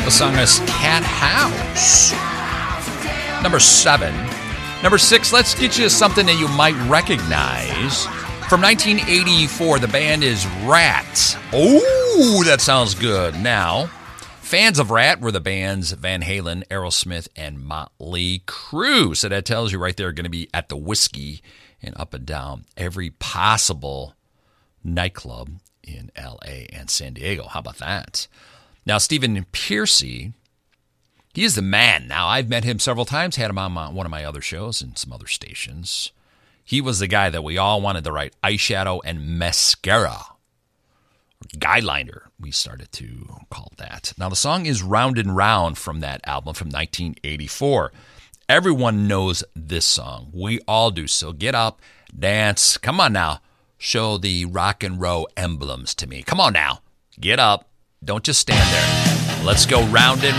The song is Cat House. Number 7. Number 6, let's get you something that you might recognize. From 1984, the band is Rat. Oh, that sounds good. Now, fans of Rat were the bands Van Halen, Aerosmith, and Motley Crue. So that tells you right there, going to be at the Whiskey and up and down every possible nightclub in L.A. and San Diego. How about that? Now, Stephen Pearcy, he is the man. Now, I've met him several times, had him on one of my other shows and some other stations. He was the guy that we all wanted to write eyeshadow and mascara. Guideliner, we started to call that. Now, the song is Round and Round from that album from 1984. Everyone knows this song. We all do. So get up, dance. Come on now. Show the rock and roll emblems to me. Come on now. Get up. Don't just stand there. Let's go round and